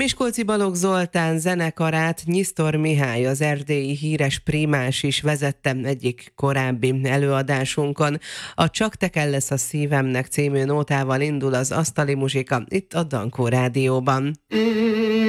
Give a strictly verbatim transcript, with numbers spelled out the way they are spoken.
Miskolci Balogh Zoltán zenekarát Nyisztor Mihály, az erdélyi híres prímás is vezette egyik korábbi előadásunkon. A Csak te kell lesz a szívemnek című nótával indul az asztali muzsika itt a Dankó Rádióban.